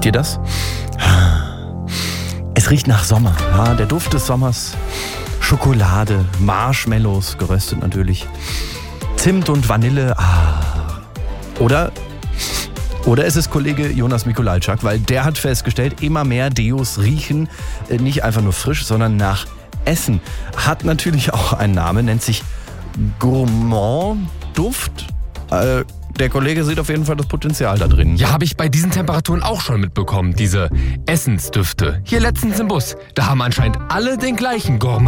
Riecht ihr das? Es riecht nach Sommer. Ja, der Duft des Sommers. Schokolade, Marshmallows, geröstet natürlich. Zimt und Vanille. Oder es ist Kollege Jonas Mikulajczak, weil der hat festgestellt, immer mehr Deos riechen nicht einfach nur frisch, sondern nach Essen. Hat natürlich auch einen Namen, nennt sich Gourmand-Duft. Der Kollege sieht auf jeden Fall das Potenzial da drin. Ja, habe ich bei diesen Temperaturen auch schon mitbekommen, diese Essensdüfte. Hier letztens im Bus, da haben anscheinend alle den gleichen Gourmand.